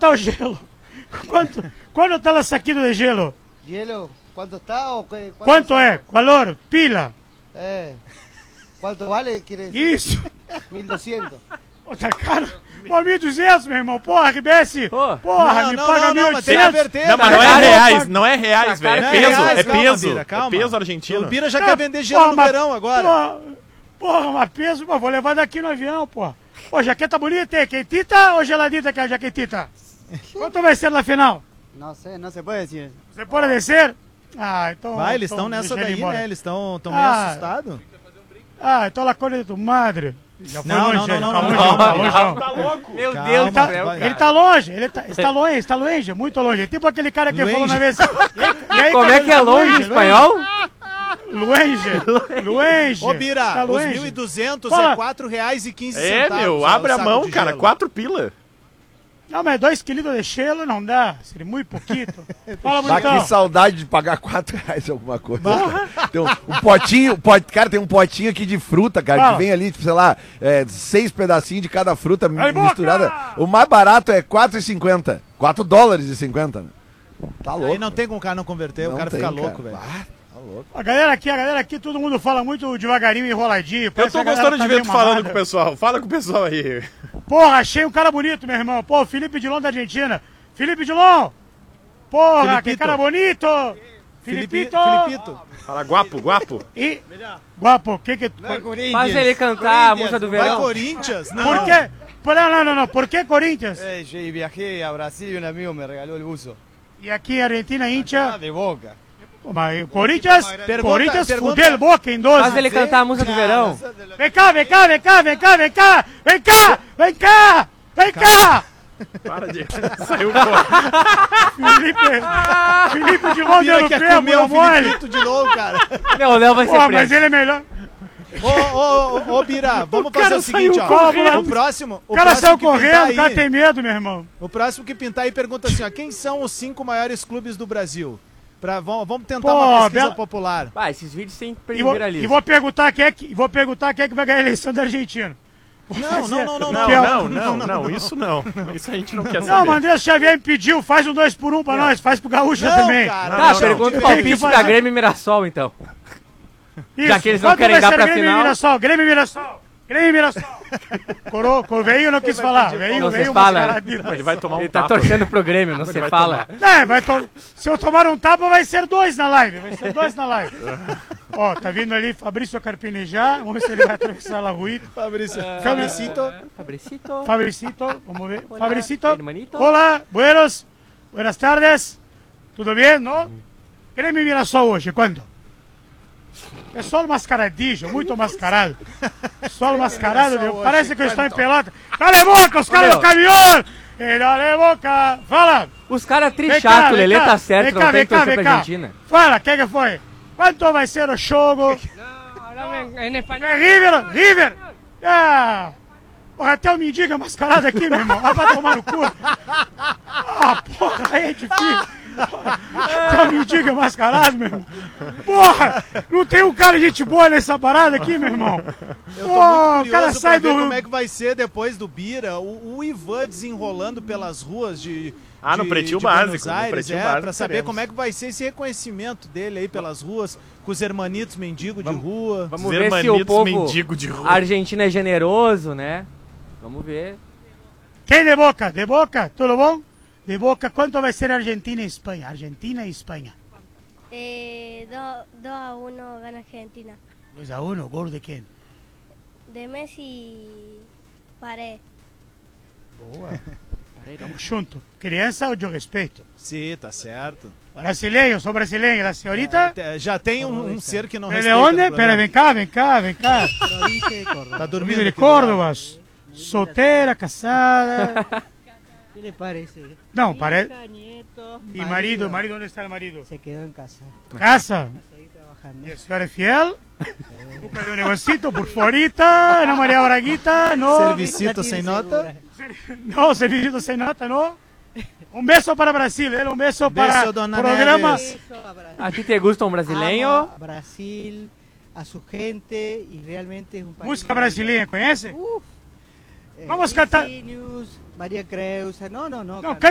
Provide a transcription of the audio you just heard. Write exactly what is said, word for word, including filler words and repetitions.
está o gelo? Quanto, quanto está o saquinho de gelo? Gelo, quanto está? O qué, Quanto é? Valor? Pila? É. Quanto vale? Quiere dizer? Isso. mil e duzentos. Pô, tá caro. Pô, mil e duzentos, meu irmão. Porra, R B S. Pô. Porra, Não, me não, paga não, mil e não, mas tem que oitocentos. inverter, Não, mas né? não é Cara, reais, não é reais, velho. É Não é peso, reais, é calma, peso. Bira, calma. É peso O argentino. Bira já Não, quer vender gelo porra, no mas- verão agora. Porra, porra, mas peso, pô, vou levar daqui no avião, pô. Pô, jaqueta bonita, hein? Quentita ou geladita que é a jaquetita? Quanto vai ser na final? Não sei, não se pode dizer. Você pode descer? Ah, então... Vai, eles então estão nessa deixa ele daí, embora. né? Eles estão meio Ah. assustados. Ah, então la coisa de tu madre. Já foi Não, longe, não, não, ele não, tá não, longe, não, tá não, longe, não. não. Tá louco? Meu Calma, Deus Ele tá, do céu, vai. ele cara. tá longe, ele tá, está longe, está longe, muito longe. Tipo aquele cara que Longe. falou uma vez. E aí, Como cara, é que é tá longe em espanhol? Longe, longe. Ô, Bira, tá os longe. mil e duzentos Fala. é quatro reais e quinze É, centavos. meu, ó, o abre a saco mão, de cara. gelo. Quatro pila. Não, mas dois quilos de gelo não dá. Seria muito pouquinho. Fala, Mas que bonitão. saudade de pagar quatro reais alguma coisa. Tem um, um potinho, pot, cara, tem um potinho aqui de fruta, cara, Fala. que vem ali, tipo, sei lá, é, seis pedacinhos de cada fruta mi- Aí, boca! misturada. O mais barato é quatro e cinquenta. quatro dólares e cinquenta. Né? Tá louco. Aí não tem como o cara não converter, Não o cara tem, fica cara. louco, velho. Ah, tá louco. A galera aqui, a galera aqui, todo mundo fala muito devagarinho, enroladinho. Eu parece tô que a galera gostando tá de ver meio tu falando mamada. com o pessoal. Fala com o pessoal aí. Porra, achei um cara bonito, meu irmão. Pô, Felipe Dilon da Argentina. Felipe Dilon! Porra, Felipito. que cara bonito! Felipe, Filipito! Filipito. Fala, guapo, guapo. E... Guapo, que que... Faz ele cantar a música do Vai verão. Corinthians? Não. Por quê? Por- Não, não, não, não. Por que Corinthians? Eh, yo viajé a Brasil y un amigo me regaló el buzo. E aqui Argentina, hincha... De Boca. Pô, mas Corinthians... Pergunta- Corinthians pergunta- fudeu o Boca em doze. Faz ele cantar a música do verão. Vem cá, vem cá, vem cá, vem cá, vem cá! Vem cá! Vem cá! Vem cá! Para de. Saiu fora. Felipe... Felipe Dilon Bira deu no quer pé, comer o mano, mole! Filipito de novo, cara. Não, o Léo vai ser Pô, mas preso. ele é melhor... Ô, ô, ô, ô, Bira, vamos O cara fazer o seguinte, saiu ó. correndo. O próximo. O cara próximo saiu que pintar correndo, aí- o cara tem medo, meu irmão. O próximo que pintar aí pergunta assim, ó, quem são os cinco maiores clubes do Brasil? Pra, vamos, vamos tentar Pô, uma pesquisa bela- popular. Vai, esses vídeos sempre E vou, viralizam. e vou perguntar quem é que, e vou perguntar quem é que vai ganhar a eleição da Argentina. Não, não, não, não, Não, Que é o- não, não, não, isso não. Isso a gente não quer Não, saber. mas André Xavier me pediu, faz um dois por um pra nós, faz pro Gaúcho Não, também. cara. Tá, não, pergunta não. o palpite Tem que da fazer- Grêmio e Mirassol, então. Isso. já que eles não Quanto querem vai dar ser pra Grêmio final? E Mirassol, Grêmio e Mirassol, Grêmio e Mirassol. Coro, coro, veio não quis falar, veio, Não se veio fala. mascaradinho. Ele vai tomar um Ele tá tapa. torcendo pro Grêmio, não Ele se vai fala. Não, vai to... Se eu tomar um tapa, vai ser dois na live, vai ser dois na live. Ó, tá vindo ali Fabrício Carpinejar, vamos ver se ele vai atravessar a rua. Fabrício, Fabricito. Fabricito. Fabricito, vamos ver. Hola, Fabricito. hermanito. Hola, buenos. Buenas tardes. Tudo bem, não? Grêmio e Mirassol hoje, quando? Pessoal mascaradinho, muito mascarado. Pessoal mascarado, meu, parece que eu estou em pelota. Cala a boca, os caras meu. do caminhão! E dale boca! Fala! Os caras Vem cá, trichato, o vem Lelê cá, tá certo, vem não cá, tem vem que cá, torcer vem pra cá. Argentina. Fala, quem que foi? Quanto vai ser o jogo? En español. É River, River! Ah! Porra, até o mendigo é mascarado aqui, meu irmão. Ah, vai tomar no cu. Ah, porra, aí é difícil. Até o mendigo é mascarado, meu irmão. Porra, não tem um cara de gente boa nessa parada aqui, meu irmão. Eu tô Pô, muito o cara curioso sai pra ver do... como é que vai ser depois do Bira, o, o Ivan desenrolando pelas ruas de Ah, no de- Pretinho de Básico, Buenos no Aires, Pretinho é, Básico pra saber teremos. como é que vai ser esse reconhecimento dele aí pelas ruas, com os hermanitos mendigos de rua. Vamos Os ver se o hermanitos povo mendigo de rua. argentino é generoso, né? Vamos ver. Quem de Boca? De Boca, tudo bom? De Boca, quanto vai ser Argentina e Espanha? Argentina e Espanha. Eh, dos a uno gana Argentina. dois a um, gol de quem? De Messi Paré. Boa. Tamo junto. Criança, eu respeito. Sim, tá certo. Brasileiro, sou brasileiro. A senhorita? É, já tem um, um ser que não ¿De respeita onde? no Espera, programa. vem cá, vem cá, vem cá. Tá dormindo Vive de aqui do lado. Córdoba. Solteira, casada. ¿Qué le parece? Não, parece. Nieto. E marido, marido, onde está o marido? Se quedó en casa. Casa. Ahí trabajando. E a senhora é fiel? Busca um negocito por forita, Ana Maria Braguita, no. Servicito sem nota. No, servicio sem nota, no. Um beijo para Brasil, eh? Um beijo para Beijo, dona programa. Neves. Eso a Brasil. A ti te gusta un brasileño? Ama a Brasil, a su gente y realmente es un país. Música brasileira, conhece? Uf. Eh, Vamos cantar. Virginius, María Creusa. No, no, no. Não, cara.